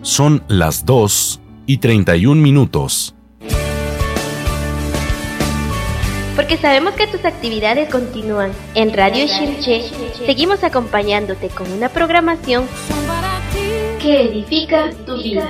Son las 2:31. Porque sabemos que tus actividades continúan. En Radio Shilche seguimos acompañándote con una programación que edifica tu vida.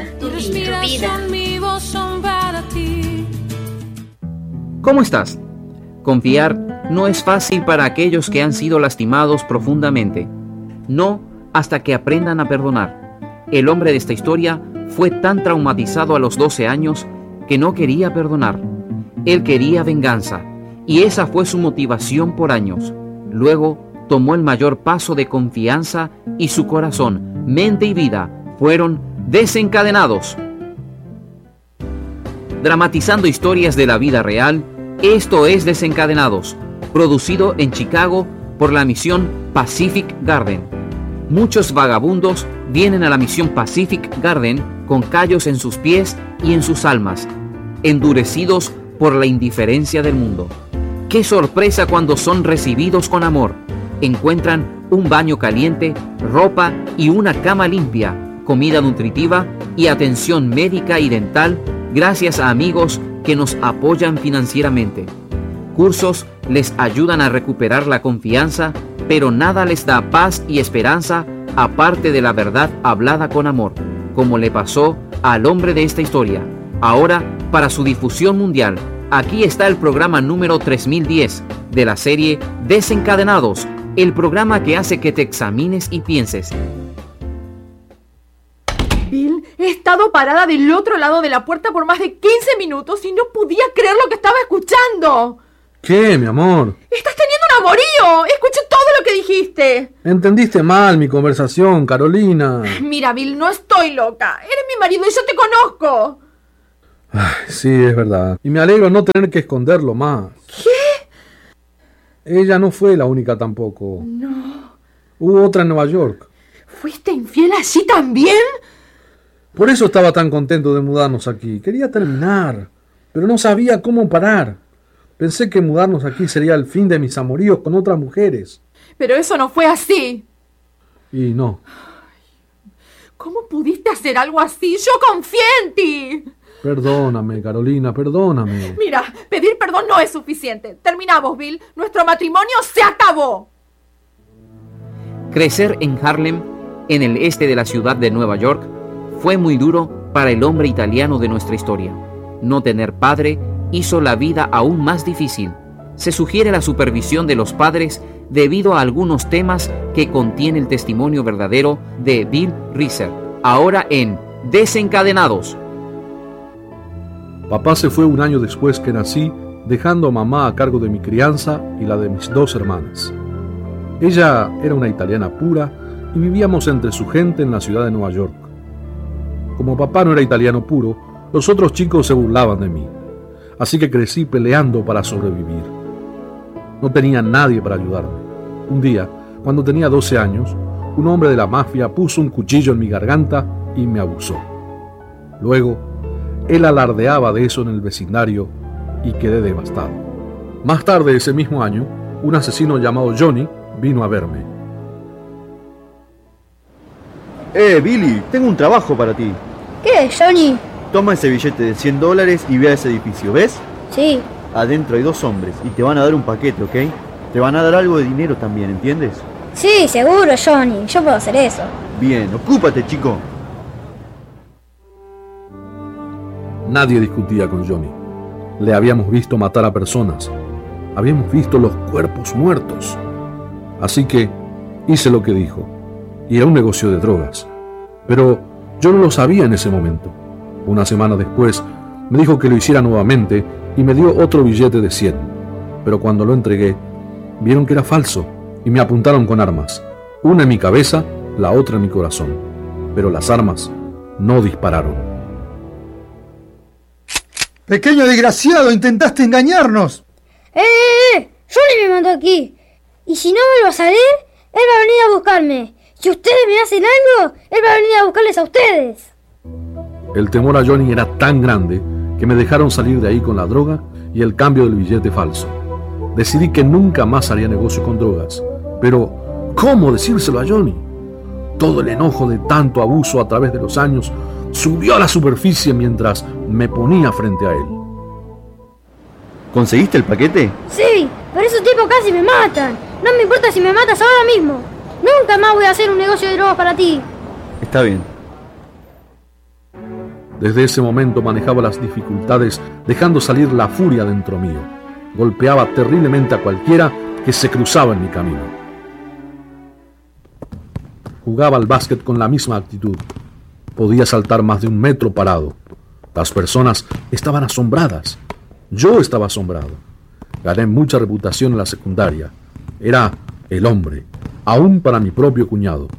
¿Cómo estás? Confiar no es fácil para aquellos que han sido lastimados profundamente. No hasta que aprendan a perdonar. El hombre de esta historia fue tan traumatizado a los 12 años que no quería perdonar. Él quería venganza, y esa fue su motivación por años. Luego tomó el mayor paso de confianza y su corazón, mente y vida fueron desencadenados. Dramatizando historias de la vida real, esto es Desencadenados, producido en Chicago por la misión Pacific Garden. Muchos vagabundos vienen a la misión Pacific Garden con callos en sus pies y en sus almas, endurecidos por la indiferencia del mundo. ¡Qué sorpresa cuando son recibidos con amor! Encuentran un baño caliente, ropa y una cama limpia, comida nutritiva y atención médica y dental gracias a amigos que nos apoyan financieramente. Cursos les ayudan a recuperar la confianza, pero nada les da paz y esperanza aparte de la verdad hablada con amor, como le pasó al hombre de esta historia. Ahora, para su difusión mundial, aquí está el programa número 3010 de la serie Desencadenados, el programa que hace que te examines y pienses. Bill, he estado parada del otro lado de la puerta por más de 15 minutos y no podía creer lo que estaba escuchando. ¿Qué, mi amor? ¡Estás teniendo un amorío! Escuché todo lo que dijiste. Entendiste mal mi conversación, Carolina. Mira, Bill, no estoy loca. Eres mi marido y yo te conozco. Ay, sí, es verdad. Y me alegro no tener que esconderlo más. ¿Qué? Ella no fue la única tampoco. No. Hubo otra en Nueva York. ¿Fuiste infiel allí también? Por eso estaba tan contento de mudarnos aquí. Quería terminar, pero no sabía cómo parar. Pensé que mudarnos aquí sería el fin de mis amoríos con otras mujeres. Pero eso no fue así. Y no. ¿Cómo pudiste hacer algo así? Yo confié en ti. Perdóname, Carolina, perdóname. Mira, pedir perdón no es suficiente. Terminamos, Bill. Nuestro matrimonio se acabó. Crecer en Harlem, en el este de la ciudad de Nueva York, fue muy duro para el hombre italiano de nuestra historia. No tener padre hizo la vida aún más difícil. Se sugiere la supervisión de los padres debido a algunos temas que contiene el testimonio verdadero de Bill Reiser. Ahora en Desencadenados. Papá se fue un año después que nací, dejando a mamá a cargo de mi crianza y la de mis 2 hermanas. Ella era una italiana pura y vivíamos entre su gente en la ciudad de Nueva York. Como papá no era italiano puro, los otros chicos se burlaban de mí. Así que crecí peleando para sobrevivir. No tenía nadie para ayudarme. Un día, cuando tenía 12 años, un hombre de la mafia puso un cuchillo en mi garganta y me abusó. Luego, él alardeaba de eso en el vecindario y quedé devastado. Más tarde ese mismo año, un asesino llamado Johnny vino a verme. Billy, tengo un trabajo para ti. ¿Qué, Johnny? Toma ese billete de $100 y ve a ese edificio, ¿ves? Sí. Adentro hay 2 hombres y te van a dar un paquete, ¿ok? Te van a dar algo de dinero también, ¿entiendes? Sí, seguro, Johnny. Yo puedo hacer eso. Bien, ocúpate, chico. Nadie discutía con Johnny. Le habíamos visto matar a personas. Habíamos visto los cuerpos muertos. Así que hice lo que dijo. Y era un negocio de drogas. Pero yo no lo sabía en ese momento. Una semana después me dijo que lo hiciera nuevamente y me dio otro billete de 100. Pero cuando lo entregué, vieron que era falso y me apuntaron con armas. Una en mi cabeza, la otra en mi corazón. Pero las armas no dispararon. ¡Pequeño desgraciado! ¡Intentaste engañarnos! Johnny me mandó aquí. Y si no vuelvo a salir, él va a venir a buscarme. Si ustedes me hacen algo, él va a venir a buscarles a ustedes. El temor a Johnny era tan grande que me dejaron salir de ahí con la droga y el cambio del billete falso. Decidí que nunca más haría negocio con drogas. Pero, ¿cómo decírselo a Johnny? Todo el enojo de tanto abuso a través de los años subió a la superficie mientras me ponía frente a él. ¿Conseguiste el paquete? Sí, pero esos tipos casi me matan. No me importa si me matas ahora mismo. Nunca más voy a hacer un negocio de drogas para ti. Está bien. Desde ese momento manejaba las dificultades, dejando salir la furia dentro mío. Golpeaba terriblemente a cualquiera que se cruzaba en mi camino. Jugaba al básquet con la misma actitud. Podía saltar más de 1 metro parado. Las personas estaban asombradas. Yo estaba asombrado. Gané mucha reputación en la secundaria. Era el hombre, aún para mi propio cuñado.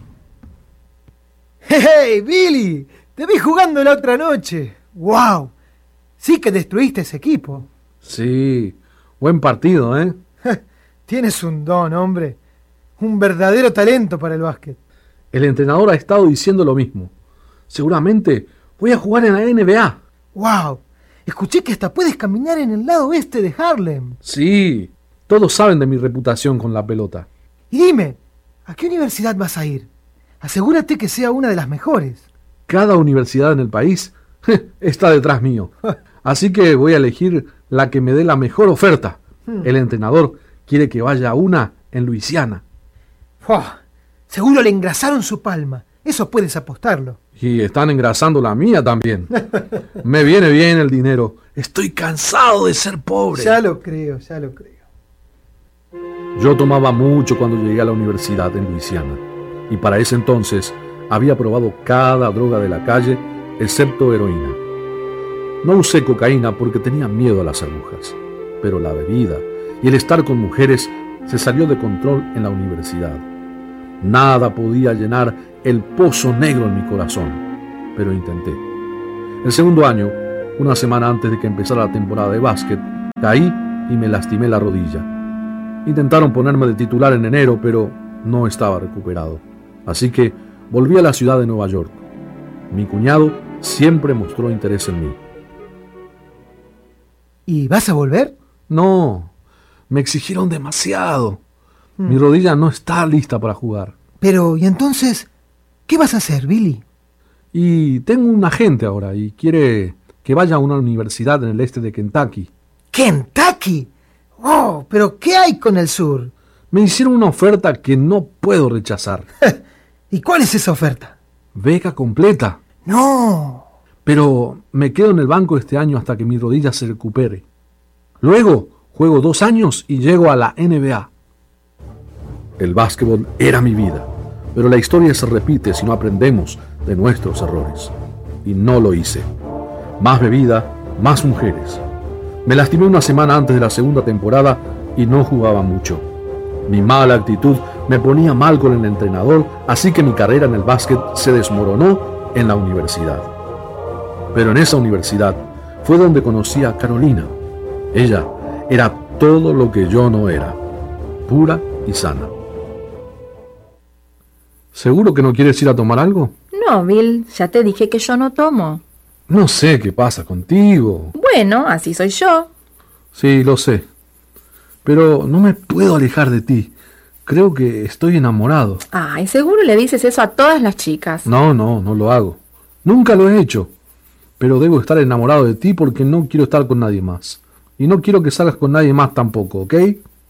¡Hey, Billy! Te vi jugando la otra noche. ¡Wow! Sí que destruiste ese equipo. Sí, buen partido, ¿eh? Tienes un don, hombre. Un verdadero talento para el básquet. El entrenador ha estado diciendo lo mismo. Seguramente voy a jugar en la NBA. ¡Wow! Escuché que hasta puedes caminar en el lado oeste de Harlem. Sí, todos saben de mi reputación con la pelota. Y dime, ¿a qué universidad vas a ir? Asegúrate que sea una de las mejores. Cada universidad en el país está detrás mío. Así que voy a elegir la que me dé la mejor oferta. El entrenador quiere que vaya a una en Luisiana. Seguro le engrasaron su palma. Eso puedes apostarlo. Y están engrasando la mía también. Me viene bien el dinero. Estoy cansado de ser pobre. Ya lo creo, ya lo creo. Yo tomaba mucho cuando llegué a la universidad en Luisiana. Y para ese entonces había probado cada droga de la calle, excepto heroína. No usé cocaína porque tenía miedo a las agujas. Pero la bebida y el estar con mujeres se salió de control en la universidad. Nada podía llenar el pozo negro en mi corazón, pero intenté. El segundo año, una semana antes de que empezara la temporada de básquet, caí y me lastimé la rodilla. Intentaron ponerme de titular en enero, pero no estaba recuperado. Así que volví a la ciudad de Nueva York. Mi cuñado siempre mostró interés en mí. ¿Y vas a volver? No, me exigieron demasiado. Mi rodilla no está lista para jugar. Pero, ¿y entonces qué vas a hacer, Billy? Y tengo un agente ahora y quiere que vaya a una universidad en el este de Kentucky. ¿Kentucky? ¡Oh! ¿Pero qué hay con el sur? Me hicieron una oferta que no puedo rechazar. ¿Y cuál es esa oferta? Beca completa. ¡No! Pero me quedo en el banco este año hasta que mi rodilla se recupere. Luego juego 2 años y llego a la NBA. El básquetbol era mi vida, pero la historia se repite si no aprendemos de nuestros errores. Y no lo hice. Más bebida, más mujeres. Me lastimé una semana antes de la segunda temporada y no jugaba mucho. Mi mala actitud me ponía mal con el entrenador, así que mi carrera en el básquet se desmoronó en la universidad. Pero en esa universidad fue donde conocí a Carolina. Ella era todo lo que yo no era, pura y sana. ¿Seguro que no quieres ir a tomar algo? No, Bill, ya te dije que yo no tomo. No sé qué pasa contigo. Bueno, así soy yo. Sí, lo sé. Pero no me puedo alejar de ti. Creo que estoy enamorado. Ay, seguro le dices eso a todas las chicas. No lo hago. Nunca lo he hecho. Pero debo estar enamorado de ti porque no quiero estar con nadie más. Y no quiero que salgas con nadie más tampoco, ¿ok?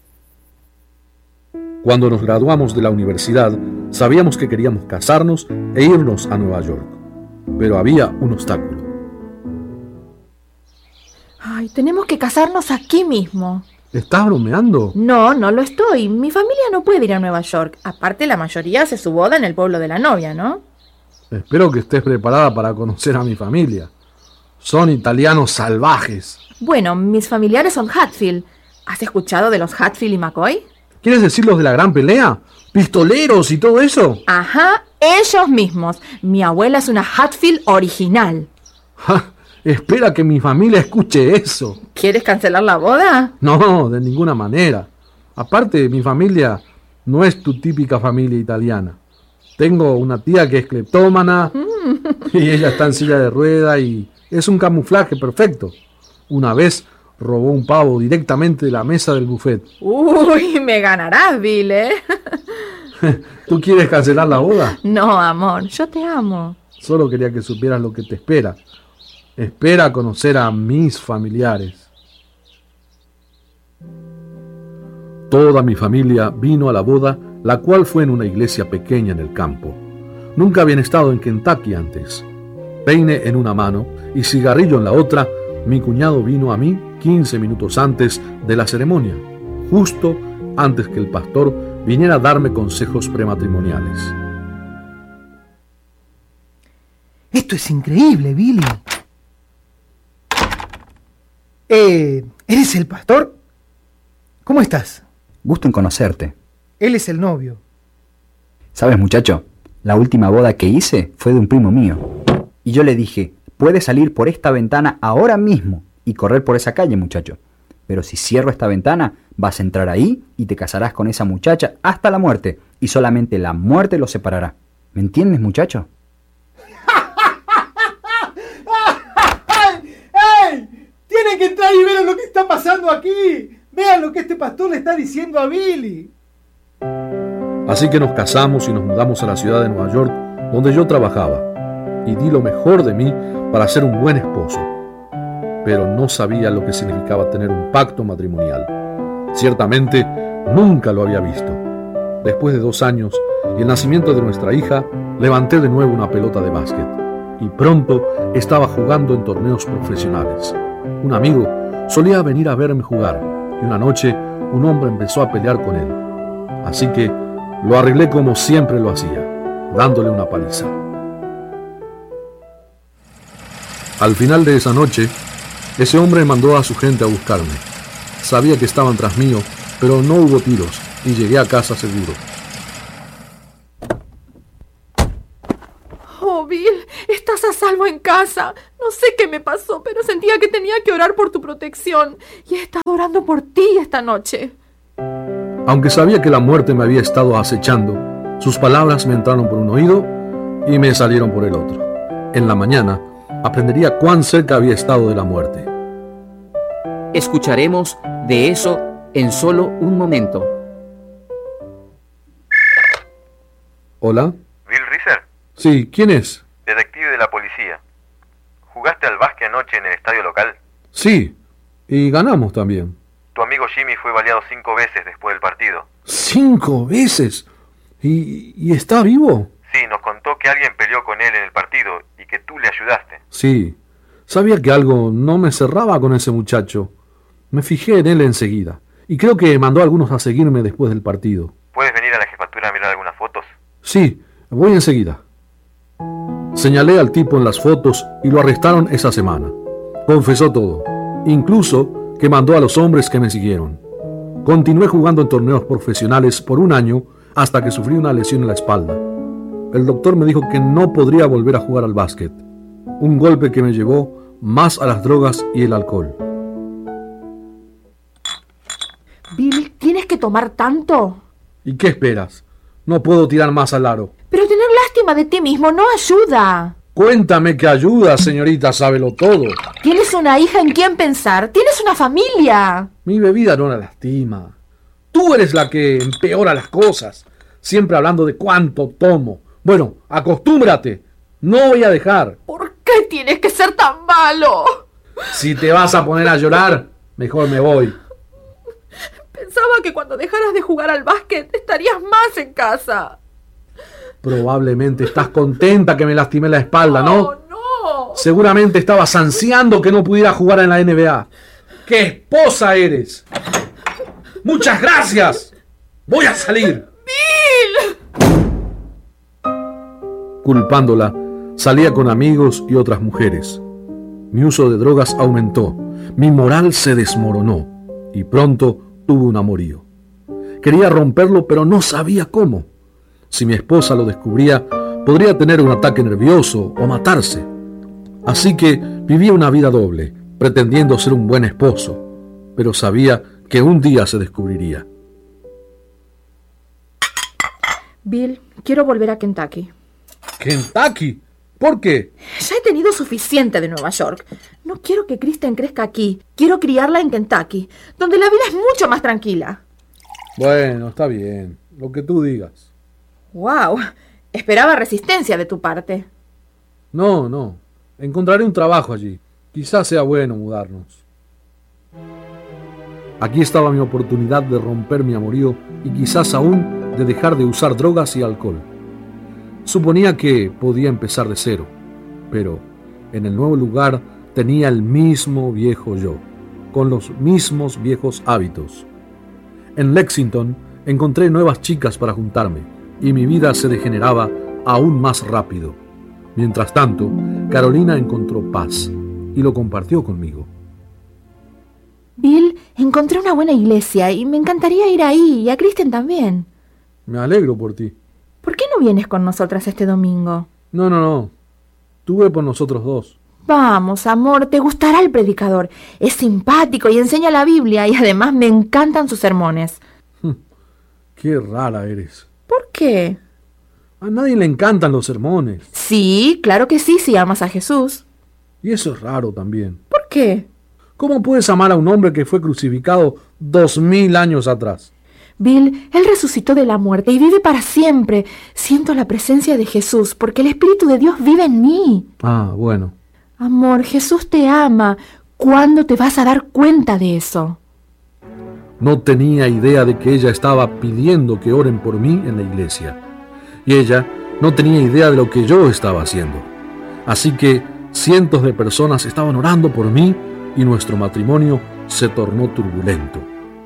Cuando nos graduamos de la universidad, sabíamos que queríamos casarnos e irnos a Nueva York. Pero había un obstáculo. Ay, tenemos que casarnos aquí mismo. ¿Estás bromeando? No, no lo estoy. Mi familia no puede ir a Nueva York. Aparte, la mayoría hace su boda en el pueblo de la novia, ¿no? Espero que estés preparada para conocer a mi familia. Son italianos salvajes. Bueno, mis familiares son Hatfield. ¿Has escuchado de los Hatfield y McCoy? ¿Quieres decir los de la gran pelea? ¿Pistoleros y todo eso? Ajá, ellos mismos. Mi abuela es una Hatfield original. Ja, espera que mi familia escuche eso. ¿Quieres cancelar la boda? No, de ninguna manera. Aparte, mi familia no es tu típica familia italiana. Tengo una tía que es cleptómana y ella está en silla de rueda y es un camuflaje perfecto. Una vez robó un pavo directamente de la mesa del buffet. Uy, me ganarás, Bill, ¿eh? ¿Tú quieres cancelar la boda? No, amor, yo te amo. Solo quería que supieras lo que te espera. Espera conocer a mis familiares. Toda mi familia vino a la boda, la cual fue en una iglesia pequeña en el campo. Nunca habían estado en Kentucky antes. Peine en una mano y cigarrillo en la otra, mi cuñado vino a mí 15 minutos antes de la ceremonia, justo antes que el pastor viniera a darme consejos prematrimoniales. Esto es increíble, Billy. ¿Eres el pastor? ¿Cómo estás? Gusto en conocerte. Él es el novio. ¿Sabes, muchacho? La última boda que hice fue de un primo mío. Y yo le dije, puedes salir por esta ventana ahora mismo y correr por esa calle, muchacho. Pero si cierro esta ventana, vas a entrar ahí y te casarás con esa muchacha hasta la muerte. Y solamente la muerte los separará. ¿Me entiendes, muchacho? ¡Ey! Tienen que entrar y ver lo que está pasando aquí. Vean lo que este pastor le está diciendo a Billy. Así que nos casamos y nos mudamos a la ciudad de Nueva York, donde yo trabajaba, y di lo mejor de mí para ser un buen esposo. Pero no sabía lo que significaba tener un pacto matrimonial. Ciertamente, nunca lo había visto. Después de 2 años y el nacimiento de nuestra hija, levanté de nuevo una pelota de básquet, y pronto estaba jugando en torneos profesionales. Un amigo solía venir a verme jugar, y una noche un hombre empezó a pelear con él. Así que lo arreglé como siempre lo hacía, dándole una paliza. Al final de esa noche, ese hombre mandó a su gente a buscarme. Sabía que estaban tras mío, pero no hubo tiros y llegué a casa seguro. Oh, Bill, estás a salvo en casa. No sé qué me pasó, pero sentía que tenía que orar por tu protección. Y he estado orando por ti esta noche. Aunque sabía que la muerte me había estado acechando, sus palabras me entraron por un oído y me salieron por el otro. En la mañana, aprendería cuán cerca había estado de la muerte. Escucharemos de eso en solo un momento. ¿Hola? ¿Bill Reeser? Sí, ¿quién es? Detective de la policía. ¿Jugaste al básquet anoche en el estadio local? Sí, y ganamos también. Tu amigo Jimmy fue baleado 5 veces después del partido. ¿5 veces? ¿Y está vivo? Sí, nos contó que alguien peleó con él en el partido y que tú le ayudaste. Sí, sabía que algo no me cerraba con ese muchacho. Me fijé en él enseguida, y creo que mandó a algunos a seguirme después del partido. ¿Puedes venir a la jefatura a mirar algunas fotos? Sí, voy enseguida. Señalé al tipo en las fotos y lo arrestaron esa semana. Confesó todo, incluso que mandó a los hombres que me siguieron. Continué jugando en torneos profesionales por 1 año hasta que sufrí una lesión en la espalda. El doctor me dijo que no podría volver a jugar al básquet. Un golpe que me llevó más a las drogas y el alcohol. Bill, ¿tienes que tomar tanto? ¿Y qué esperas? No puedo tirar más al aro. Pero tener lástima de ti mismo no ayuda. Cuéntame que ayuda, señorita, sábelo todo. Tienes una hija en quien pensar. Tienes una familia. Mi bebida no la lastima. Tú eres la que empeora las cosas. Siempre hablando de cuánto tomo. Bueno, acostúmbrate. No voy a dejar. ¿Por qué tienes que ser tan malo? Si te vas a poner a llorar, mejor me voy. Pensaba que cuando dejaras de jugar al básquet estarías más en casa. Probablemente estás contenta que me lastimé la espalda, ¿no? No. Seguramente estabas ansiando que no pudiera jugar en la NBA. ¡Qué esposa eres! ¡Muchas gracias! ¡Voy a salir! ¡Bill! Culpándola, salía con amigos y otras mujeres. Mi uso de drogas aumentó, mi moral se desmoronó y pronto tuve un amorío. Quería romperlo, pero no sabía cómo. Si mi esposa lo descubría, podría tener un ataque nervioso o matarse. Así que vivía una vida doble, pretendiendo ser un buen esposo, pero sabía que un día se descubriría. Bill, quiero volver a Kentucky. ¿Kentucky? ¿Por qué? Ya he tenido suficiente de Nueva York. No quiero que Kristen crezca aquí. Quiero criarla en Kentucky, donde la vida es mucho más tranquila. Bueno, está bien. Lo que tú digas. ¡Wow! Esperaba resistencia de tu parte. No. Encontraré un trabajo allí. Quizás sea bueno mudarnos. Aquí estaba mi oportunidad de romper mi amorío y quizás aún de dejar de usar drogas y alcohol. Suponía que podía empezar de cero, pero en el nuevo lugar tenía el mismo viejo yo, con los mismos viejos hábitos. En Lexington encontré nuevas chicas para juntarme y mi vida se degeneraba aún más rápido. Mientras tanto, Carolina encontró paz y lo compartió conmigo. Bill, encontré una buena iglesia y me encantaría ir ahí, y a Kristen también. Me alegro por ti. ¿Por qué no vienes con nosotras este domingo? No. Tú ve por nosotros dos. Vamos, amor, te gustará el predicador. Es simpático y enseña la Biblia, y además me encantan sus sermones. Qué rara eres. ¿Por qué? A nadie le encantan los sermones. Sí, claro que sí, si amas a Jesús. Y eso es raro también. ¿Por qué? ¿Cómo puedes amar a un hombre que fue crucificado 2000 años atrás? Bill, Él resucitó de la muerte y vive para siempre. Siento la presencia de Jesús porque el Espíritu de Dios vive en mí. Ah, bueno. Amor, Jesús te ama. ¿Cuándo te vas a dar cuenta de eso? No tenía idea de que ella estaba pidiendo que oren por mí en la iglesia. Y ella no tenía idea de lo que yo estaba haciendo. Así que cientos de personas estaban orando por mí y nuestro matrimonio se tornó turbulento.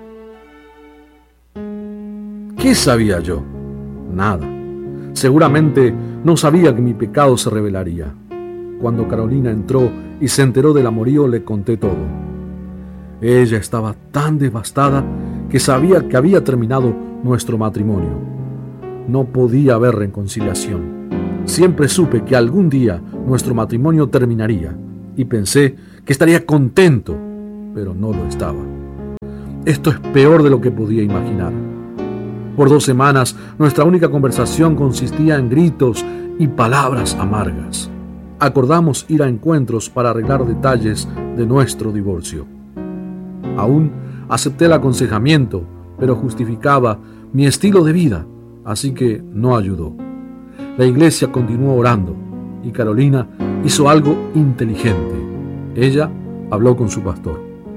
¿Qué sabía yo? Nada. Seguramente no sabía que mi pecado se revelaría. Cuando Carolina entró y se enteró del amorío, le conté todo. Ella estaba tan devastada que sabía que había terminado nuestro matrimonio. No podía haber reconciliación. Siempre supe que algún día nuestro matrimonio terminaría y pensé que estaría contento, pero no lo estaba. Esto es peor de lo que podía imaginar. Por 2 semanas, nuestra única conversación consistía en gritos y palabras amargas. Acordamos ir a encuentros para arreglar detalles de nuestro divorcio. Aún acepté el aconsejamiento, pero justificaba mi estilo de vida, así que no ayudó. La iglesia continuó orando y Carolina hizo algo inteligente. Ella habló con su pastor.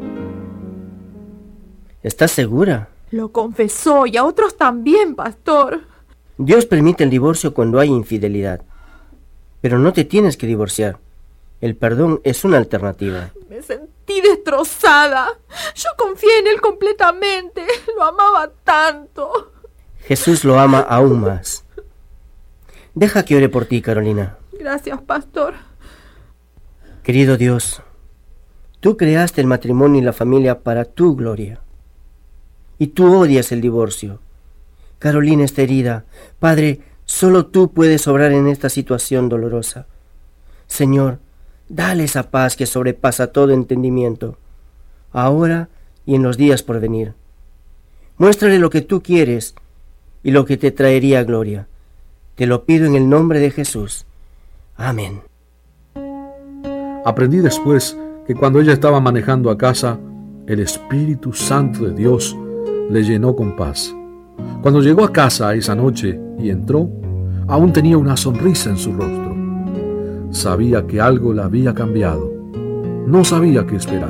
¿Estás segura? Lo confesó y a otros también, pastor. Dios permite el divorcio cuando hay infidelidad. Pero no te tienes que divorciar. El perdón es una alternativa. Me sentí destrozada. Yo confié en él completamente. Lo amaba tanto. Jesús lo ama aún más. Deja que ore por ti, Carolina. Gracias, pastor. Querido Dios, tú creaste el matrimonio y la familia para tu gloria. Y tú odias el divorcio. Carolina está herida. Padre, solo tú puedes obrar en esta situación dolorosa. Señor, dale esa paz que sobrepasa todo entendimiento, ahora y en los días por venir. Muéstrale lo que tú quieres y lo que te traería gloria. Te lo pido en el nombre de Jesús. Amén. Aprendí después que cuando ella estaba manejando a casa, el Espíritu Santo de Dios le llenó con paz. Cuando llegó a casa esa noche y entró, aún tenía una sonrisa en su rostro. Sabía que algo la había cambiado. No sabía qué esperar.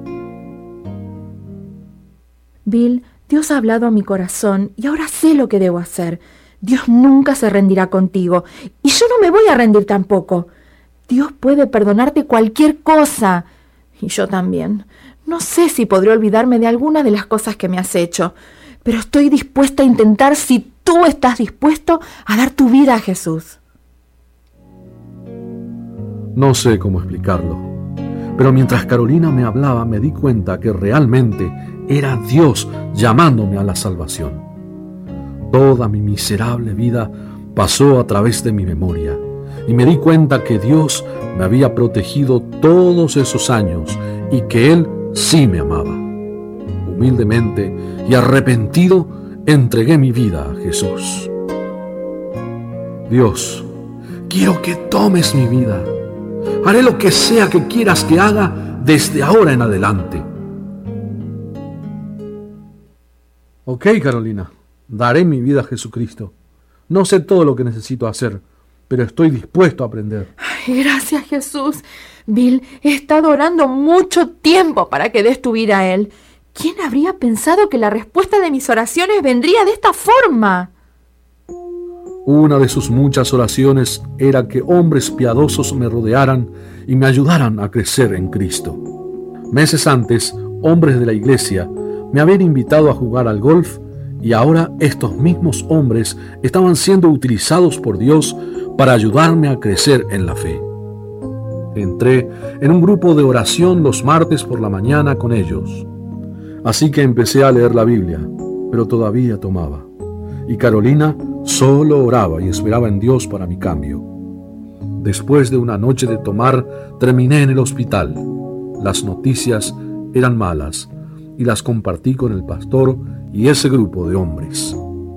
Bill, Dios ha hablado a mi corazón y ahora sé lo que debo hacer. Dios nunca se rendirá contigo y yo no me voy a rendir tampoco. Dios puede perdonarte cualquier cosa. Y yo también. No sé si podré olvidarme de alguna de las cosas que me has hecho, pero estoy dispuesta a intentar si tú estás dispuesto a dar tu vida a Jesús. No sé cómo explicarlo, pero mientras Carolina me hablaba me di cuenta que realmente era Dios llamándome a la salvación. Toda mi miserable vida pasó a través de mi memoria y me di cuenta que Dios me había protegido todos esos años y que Él sí me amaba. Humildemente y arrepentido entregué mi vida a Jesús. Dios, quiero que tomes mi vida. Haré lo que sea que quieras que haga desde ahora en adelante. Ok, Carolina, daré mi vida a Jesucristo. No sé todo lo que necesito hacer, pero estoy dispuesto a aprender. Ay, gracias, Jesús. Bill, he estado orando mucho tiempo para que des tu vida a Él. ¿Quién habría pensado que la respuesta de mis oraciones vendría de esta forma? Una de sus muchas oraciones era que hombres piadosos me rodearan y me ayudaran a crecer en Cristo. Meses antes, hombres de la iglesia me habían invitado a jugar al golf y ahora estos mismos hombres estaban siendo utilizados por Dios para ayudarme a crecer en la fe. Entré en un grupo de oración los martes por la mañana con ellos. Así que empecé a leer la Biblia, pero todavía tomaba. Y Carolina solo oraba y esperaba en Dios para mi cambio. Después de una noche de tomar, terminé en el hospital. Las noticias eran malas y las compartí con el pastor y ese grupo de hombres.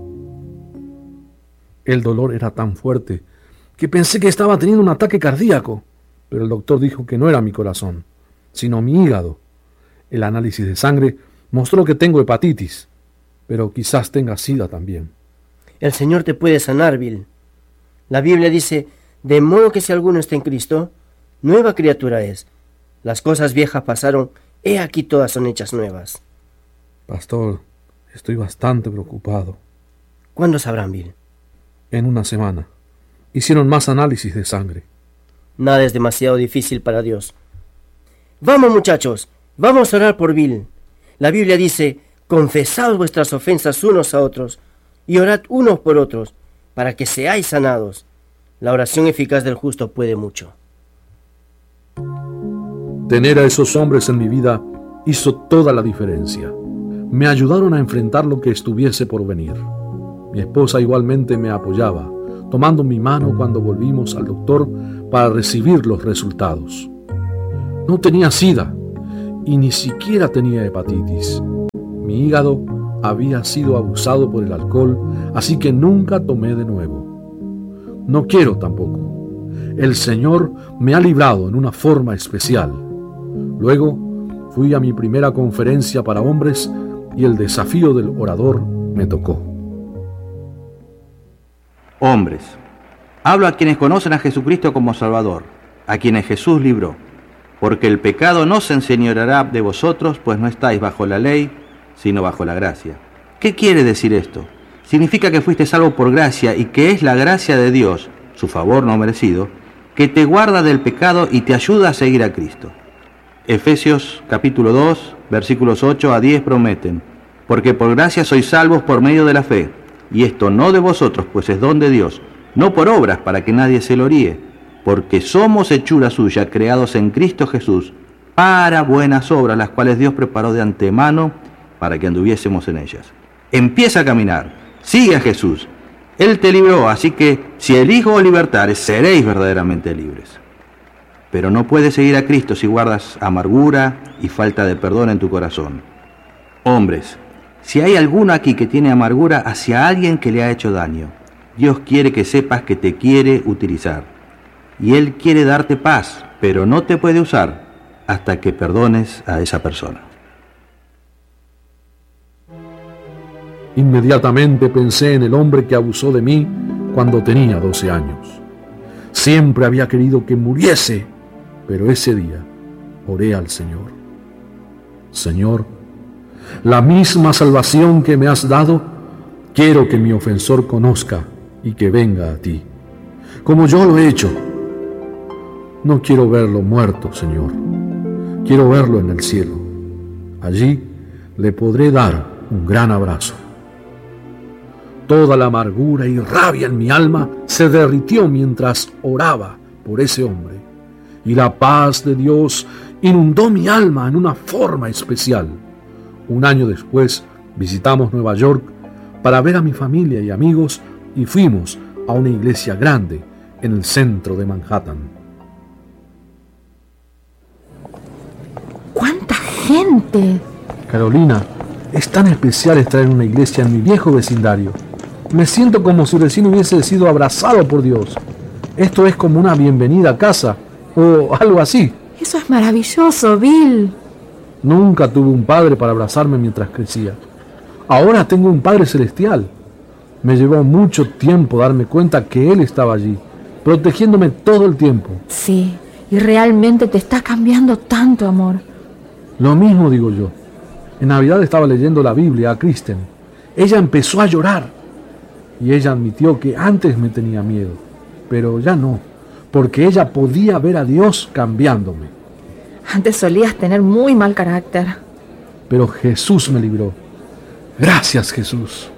El dolor era tan fuerte que pensé que estaba teniendo un ataque cardíaco, pero el doctor dijo que no era mi corazón, sino mi hígado. El análisis de sangre mostró que tengo hepatitis, pero quizás tenga SIDA también. El Señor te puede sanar, Bill. La Biblia dice, de modo que si alguno está en Cristo, nueva criatura es. Las cosas viejas pasaron, he aquí todas son hechas nuevas. Pastor, estoy bastante preocupado. ¿Cuándo sabrán, Bill? En una semana. Hicieron más análisis de sangre. Nada es demasiado difícil para Dios. Vamos, muchachos, vamos a orar por Bill. La Biblia dice, confesad vuestras ofensas unos a otros y orad unos por otros, para que seáis sanados. La oración eficaz del justo puede mucho. Tener a esos hombres en mi vida hizo toda la diferencia. Me ayudaron a enfrentar lo que estuviese por venir. Mi esposa igualmente me apoyaba, tomando mi mano cuando volvimos al doctor para recibir los resultados. No tenía SIDA y ni siquiera tenía hepatitis. Mi hígado había sido abusado por el alcohol, así que nunca tomé de nuevo. No quiero tampoco. El Señor me ha librado en una forma especial. Luego fui a mi primera conferencia para hombres y el desafío del orador me tocó. Hombres, hablo a quienes conocen a Jesucristo como Salvador, a quienes Jesús libró, porque el pecado no se enseñoreará de vosotros, pues no estáis bajo la ley, sino bajo la gracia. ¿Qué quiere decir esto? Significa que fuiste salvo por gracia y que es la gracia de Dios, su favor no merecido, que te guarda del pecado y te ayuda a seguir a Cristo. Efesios capítulo 2, versículos 8 a 10 prometen, porque por gracia sois salvos por medio de la fe, y esto no de vosotros, pues es don de Dios, no por obras para que nadie se gloríe, porque somos hechura suya, creados en Cristo Jesús, para buenas obras, las cuales Dios preparó de antemano para que anduviésemos en ellas. Empieza a caminar, sigue a Jesús, Él te libró, así que si elijo libertares, seréis verdaderamente libres. Pero no puedes seguir a Cristo si guardas amargura y falta de perdón en tu corazón. Hombres, si hay alguno aquí que tiene amargura hacia alguien que le ha hecho daño, Dios quiere que sepas que te quiere utilizar. Y Él quiere darte paz, pero no te puede usar hasta que perdones a esa persona. Inmediatamente pensé en el hombre que abusó de mí cuando tenía 12 años. Siempre había querido que muriese, pero ese día oré al Señor. Señor, la misma salvación que me has dado, quiero que mi ofensor conozca y que venga a ti, como yo lo he hecho. No quiero verlo muerto, Señor. Quiero verlo en el cielo. Allí le podré dar un gran abrazo. Toda la amargura y rabia en mi alma se derritió mientras oraba por ese hombre. Y la paz de Dios inundó mi alma en una forma especial. Un año después visitamos Nueva York para ver a mi familia y amigos y fuimos a una iglesia grande en el centro de Manhattan. ¡Cuánta gente! Carolina, es tan especial estar en una iglesia en mi viejo vecindario. Me siento como si recién hubiese sido abrazado por Dios. Esto es como una bienvenida a casa o algo así. Eso es maravilloso, Bill. Nunca tuve un padre para abrazarme mientras crecía. Ahora tengo un Padre celestial. Me llevó mucho tiempo darme cuenta que Él estaba allí, protegiéndome todo el tiempo. Sí, y realmente te está cambiando tanto, amor. Lo mismo digo yo. En Navidad estaba leyendo la Biblia a Kristen. Ella empezó a llorar. Y ella admitió que antes me tenía miedo, pero ya no, porque ella podía ver a Dios cambiándome. Antes solías tener muy mal carácter. Pero Jesús me libró. Gracias, Jesús.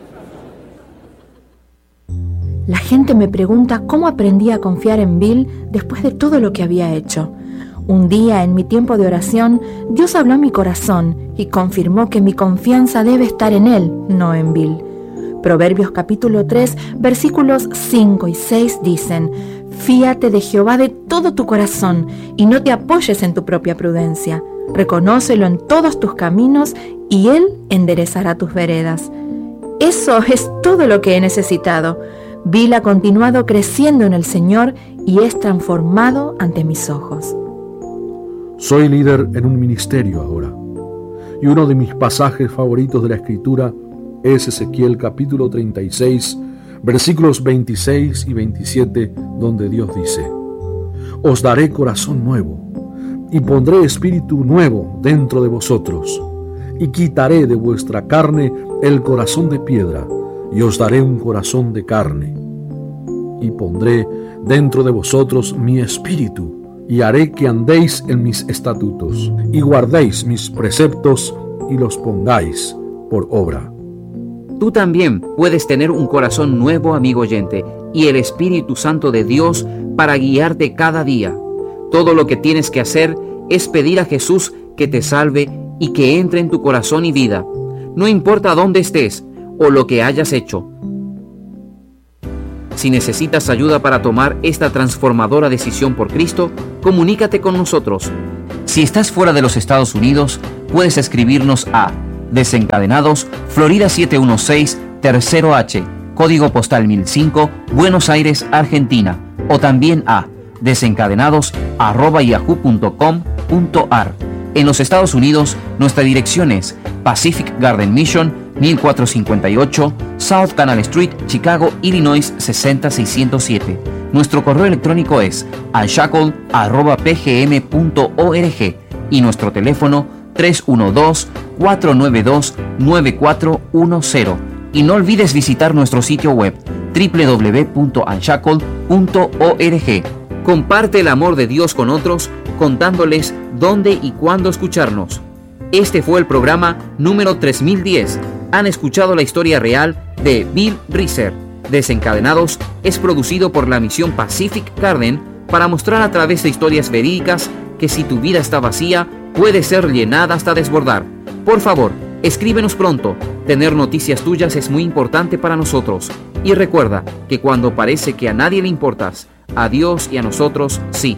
La gente me pregunta cómo aprendí a confiar en Bill después de todo lo que había hecho. Un día, en mi tiempo de oración, Dios habló a mi corazón y confirmó que mi confianza debe estar en Él, no en Bill. Proverbios capítulo 3, versículos 5 y 6 dicen: Fíate de Jehová de todo tu corazón y no te apoyes en tu propia prudencia. Reconócelo en todos tus caminos y Él enderezará tus veredas. Eso es todo lo que he necesitado. Bill ha continuado creciendo en el Señor y es transformado ante mis ojos. Soy líder en un ministerio ahora. Y uno de mis pasajes favoritos de la Escritura es Ezequiel capítulo 36, versículos 26 y 27, donde Dios dice: Os daré corazón nuevo, y pondré espíritu nuevo dentro de vosotros, y quitaré de vuestra carne el corazón de piedra, y os daré un corazón de carne. Y pondré dentro de vosotros mi espíritu, y haré que andéis en mis estatutos, y guardéis mis preceptos, y los pongáis por obra. Tú también puedes tener un corazón nuevo, amigo oyente, y el Espíritu Santo de Dios para guiarte cada día. Todo lo que tienes que hacer es pedir a Jesús que te salve y que entre en tu corazón y vida. No importa dónde estés o lo que hayas hecho. Si necesitas ayuda para tomar esta transformadora decisión por Cristo, comunícate con nosotros. Si estás fuera de los Estados Unidos, puedes escribirnos a Desencadenados, Florida 716, Tercero H, Código Postal 1005, Buenos Aires, Argentina, o también a desencadenados@yahoo.com.ar. En los Estados Unidos, nuestra dirección es Pacific Garden Mission, 1458, South Canal Street, Chicago, Illinois 60607. Nuestro correo electrónico es anshackle@pgm.org y nuestro teléfono 312-492-9410. Y no olvides visitar nuestro sitio web www.anshackle.org. Comparte el amor de Dios con otros, contándoles dónde y cuándo escucharnos. Este fue el programa número 3010. Han escuchado la historia real de Bill Reiser. Desencadenados es producido por la misión Pacific Garden para mostrar a través de historias verídicas que si tu vida está vacía, puede ser llenada hasta desbordar. Por favor, escríbenos pronto. Tener noticias tuyas es muy importante para nosotros. Y recuerda que cuando parece que a nadie le importas, a Dios y a nosotros sí.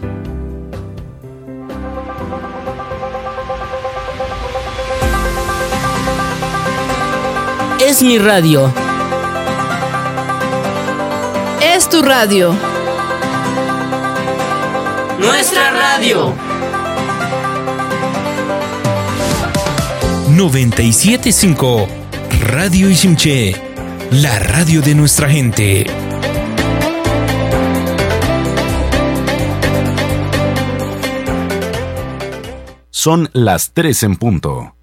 Es mi radio. Es tu radio. Nuestra radio. 97.5 Radio Ishimché, la radio de nuestra gente. Son las 3 en punto.